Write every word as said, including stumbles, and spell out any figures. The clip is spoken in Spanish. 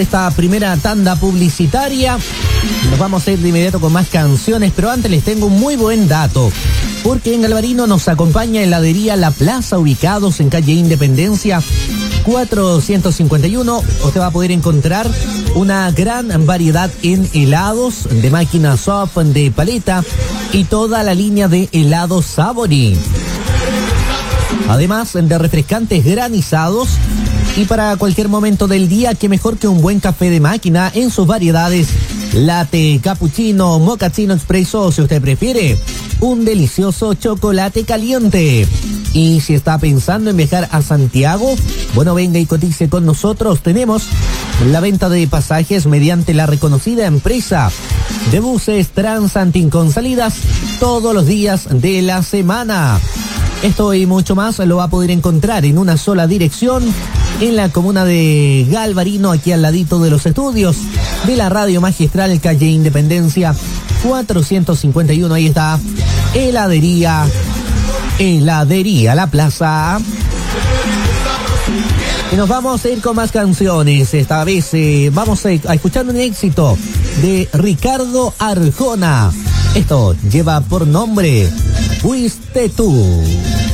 Esta primera tanda publicitaria, nos vamos a ir de inmediato con más canciones, pero antes les tengo un muy buen dato, porque en Galvarino nos acompaña heladería La Plaza, ubicados en calle Independencia cuatrocientos cincuenta y uno. Usted va a poder encontrar una gran variedad en helados, de máquina soft, de paleta y toda la línea de helados Sabori. Además de refrescantes granizados. Y para cualquier momento del día, qué mejor que un buen café de máquina en sus variedades latte, cappuccino, mochaccino expreso, o si usted prefiere, un delicioso chocolate caliente. Y si está pensando en viajar a Santiago, bueno, venga y cotice con nosotros. Tenemos la venta de pasajes mediante la reconocida empresa de buses Transantin con salidas todos los días de la semana. Esto y mucho más lo va a poder encontrar en una sola dirección, en la comuna de Galvarino, aquí al ladito de los estudios de la Radio Magistral, calle Independencia cuatrocientos cincuenta y uno. Ahí está, heladería, heladería La Plaza. Y nos vamos a ir con más canciones. Esta vez eh, vamos a, a escuchar un éxito de Ricardo Arjona. Esto lleva por nombre Fuiste Tú.